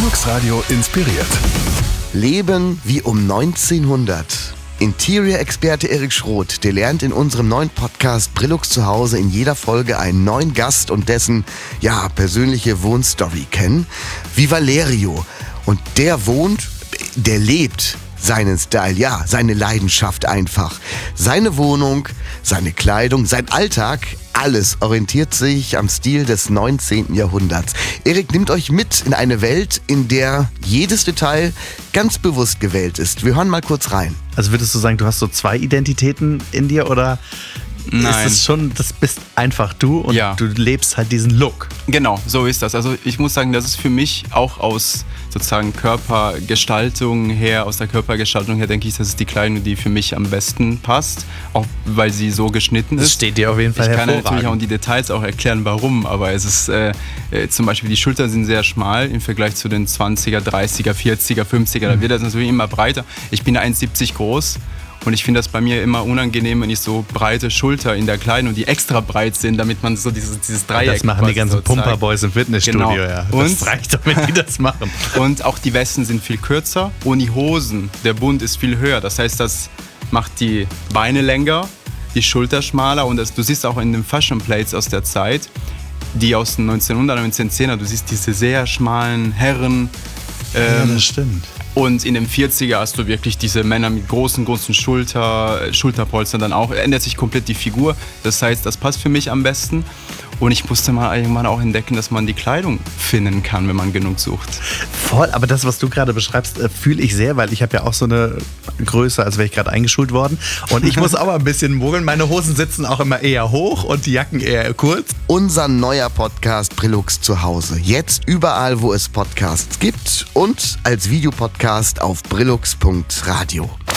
Brillux Radio inspiriert. Leben wie um 1900. Interior-Experte Erik Schroth, der lernt in unserem neuen Podcast Brillux zu Hause in jeder Folge einen neuen Gast und dessen, persönliche Wohnstory kennen. Wie Valerio. Und der lebt seinen Style, seine Leidenschaft einfach. Seine Wohnung, seine Kleidung, sein Alltag, alles orientiert sich am Stil des 19. Jahrhunderts. Erik nimmt euch mit in eine Welt, in der jedes Detail ganz bewusst gewählt ist. Wir hören mal kurz rein. Also würdest du sagen, du hast so zwei Identitäten in dir oder Nein. ist es schon, das bist einfach du und du lebst halt diesen Look? Genau, so ist das. Also ich muss sagen, das ist für mich auch aus sozusagen Körpergestaltung her, denke ich, das ist die Kleidung, die für mich am besten passt, auch weil sie so geschnitten ist. Das steht dir auf jeden Fall hervorragend. Ich kann natürlich auch die Details auch erklären, warum, aber es ist zum Beispiel, die Schultern sind sehr schmal im Vergleich zu den 20er, 30er, 40er, 50er, da wird das natürlich immer breiter. Ich bin 1,70 groß. Und ich finde das bei mir immer unangenehm, wenn ich so breite Schulter in der Kleidung, die extra breit sind, damit man so dieses Dreieck. Das machen die ganzen so Pumperboys im Fitnessstudio, genau. ja. Das reicht doch, wenn die das machen. Und auch die Westen sind viel kürzer und die Hosen, der Bund ist viel höher. Das heißt, das macht die Beine länger, die Schulter schmaler und du siehst auch in den Fashion Plates aus der Zeit, die aus den 1900er, 1910er, du siehst diese sehr schmalen Herren. Ja, das stimmt. Und in den 40er hast du wirklich diese Männer mit großen Schulterpolstern dann auch. Ändert sich komplett die Figur. Das heißt, das passt für mich am besten. Und ich musste mal irgendwann auch entdecken, dass man die Kleidung finden kann, wenn man genug sucht. Voll, aber das, was du gerade beschreibst, fühle ich sehr, weil ich habe ja auch so eine Größe, als wäre ich gerade eingeschult worden. Und ich muss auch ein bisschen mogeln. Meine Hosen sitzen auch immer eher hoch und die Jacken eher kurz. Unser neuer Podcast Brillux zu Hause. Jetzt überall, wo es Podcasts gibt und als Videopodcast auf brillux.radio.